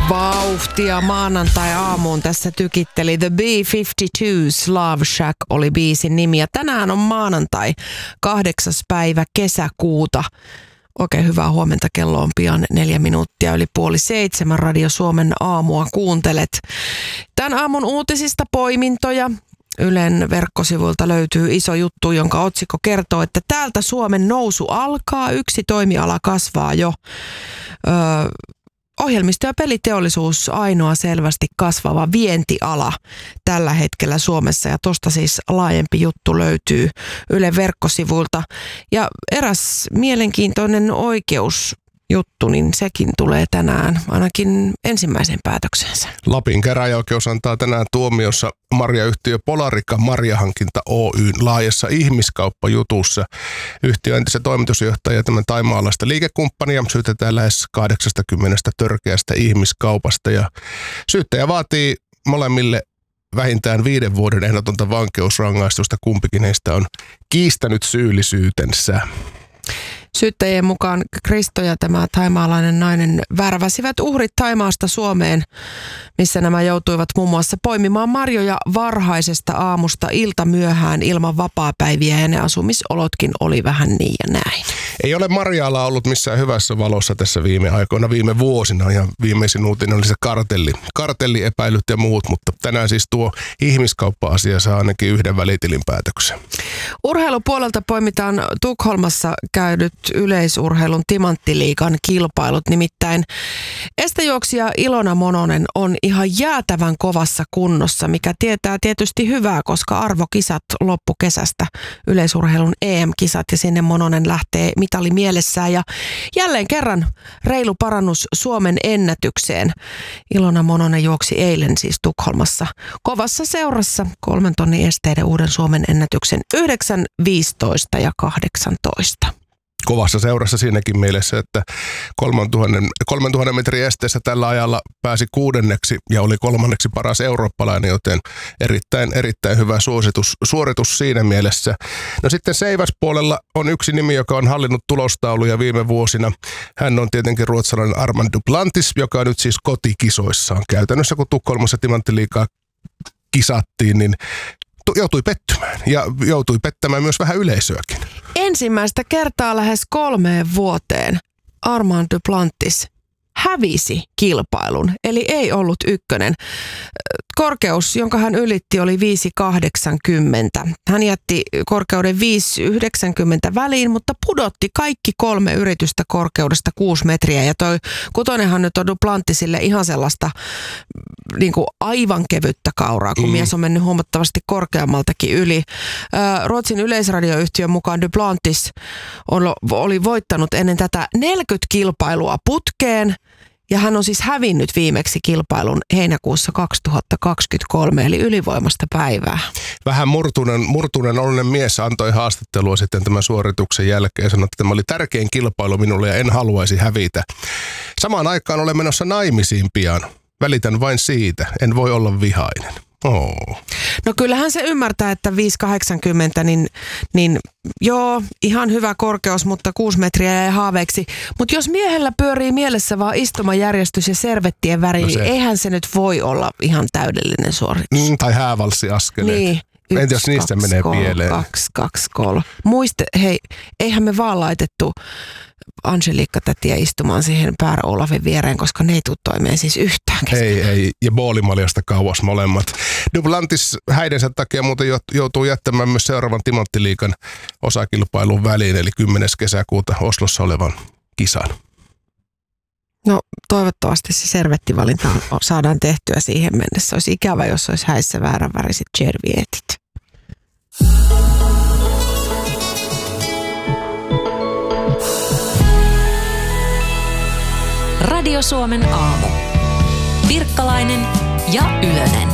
Vauhtia maanantai-aamuun tässä tykitteli The B-52's Love Shack oli biisin nimi. Ja tänään on maanantai 8. päivä kesäkuuta. Oikein hyvää huomenta, kello on pian 4 minuuttia yli 6:30. Radio Suomen aamua kuuntelet. Tämän aamun uutisista poimintoja. Ylen verkkosivuilta löytyy iso juttu, jonka otsikko kertoo, että täältä Suomen nousu alkaa. Yksi toimiala kasvaa jo. Ohjelmisto- ja peliteollisuus ainoa selvästi kasvava vientiala tällä hetkellä Suomessa, ja tosta siis laajempi juttu löytyy Ylen verkkosivuilta. Ja eräs mielenkiintoinen oikeusjuttu, niin sekin tulee tänään ainakin ensimmäisen päätöksensä. Lapin käräjäoikeus antaa tänään tuomiossa marjayhtiö Polarica Marjahankinta Oyn laajassa ihmiskauppajutussa. Yhtiön entisen toimitusjohtaja ja tämän thaimaalaista liikekumppania syytetään lähes 80 törkeästä ihmiskaupasta. Ja syyttäjä vaatii molemmille vähintään 5 vuoden ehdotonta vankeusrangaistusta. Kumpikin heistä on kiistänyt syyllisyytensä. Syyttäjien mukaan Kristo ja tämä thaimaalainen nainen värväsivät uhrit Thaimaasta Suomeen, missä nämä joutuivat muun muassa poimimaan marjoja varhaisesta aamusta iltamyöhään ilman vapaapäiviä, ja ne asumisolotkin oli vähän niin ja näin. Ei ole marja-ala ollut missään hyvässä valossa tässä viime aikoina, viime vuosina, ja viimeisin uutinen oli se kartelliepäilyt ja muut, mutta tänään siis tuo ihmiskauppa-asia saa ainakin yhden välitilin päätöksen. Urheilupuolelta poimitaan Tukholmassa käydyt yleisurheilun timanttiliigan kilpailut. Nimittäin estejuoksija Ilona Mononen on ihan jäätävän kovassa kunnossa, mikä tietää tietysti hyvää, koska arvokisat loppukesästä, yleisurheilun EM-kisat, ja sinne Mononen lähtee mitali mielessään. Ja jälleen kerran reilu parannus Suomen ennätykseen. Ilona Mononen juoksi eilen siis Tukholmassa kovassa seurassa 3 tonnin esteiden uuden Suomen ennätyksen 9, 15 ja 18. Kovassa seurassa siinäkin mielessä, että 3000 metrin esteessä tällä ajalla pääsi 6. ja oli 3. paras eurooppalainen, joten erittäin hyvä suoritus siinä mielessä. No sitten seiväspuolella on yksi nimi, joka on hallinnut tulostauluja viime vuosina. Hän on tietenkin ruotsalainen Armand Duplantis, joka nyt siis kotikisoissaan käytännössä, kun Tukholmassa timanttiliigaa kisattiin, niin joutui pettymään ja joutui pettämään myös vähän yleisöäkin. Ensimmäistä kertaa lähes 3 vuoteen Armand Duplantis hävisi kilpailun, eli ei ollut ykkönen. Korkeus, jonka hän ylitti, oli 5,80. Hän jätti korkeuden 5,90 väliin, mutta pudotti kaikki 3 yritystä korkeudesta 6 metriä. Ja toi 6 nyt on Duplantisille ihan sellaista niin kuin aivan kevyttä kauraa, kun mies on mennyt huomattavasti korkeammaltakin yli. Ruotsin yleisradioyhtiön mukaan Duplantis oli voittanut ennen tätä 40 kilpailua putkeen, ja hän on siis hävinnyt viimeksi kilpailun heinäkuussa 2023, eli ylivoimasta päivää. Vähän murtunen onnellinen mies antoi haastattelua sitten tämän suorituksen jälkeen ja sanoi, että tämä oli tärkein kilpailu minulle ja en haluaisi hävitä. Samaan aikaan olen menossa naimisiin pian. Välitän vain siitä, en voi olla vihainen. No kyllähän se ymmärtää, että 5,80 niin joo, ihan hyvä korkeus, mutta 6 metriä jäi haaveeksi. Mutta jos miehellä pyörii mielessä vaan istumajärjestys ja servettien väri, niin eihän se nyt voi olla ihan täydellinen suoritus. Tai häävalssiaskeleet. Niin. Entä jos niistä menee pieleen? 2, 2, 3. Hei, eihän me vaan laitettu Angeliikka-tätiä istumaan siihen Pär-Olavin viereen, koska ne ei tule toimeen siis yhtään. Ei, ja boolimaljasta kauas molemmat. Duplantis häidensä takia muuten joutuu jättämään myös seuraavan timanttiliigan osakilpailun väliin, eli 10. kesäkuuta Oslossa olevan kisan. No toivottavasti se servettivalinta saadaan tehtyä siihen mennessä. Olisi ikävä, jos olisi häissä vääränväriset servietit. Radio Suomen aamu. Pirkkalainen ja Ylönen.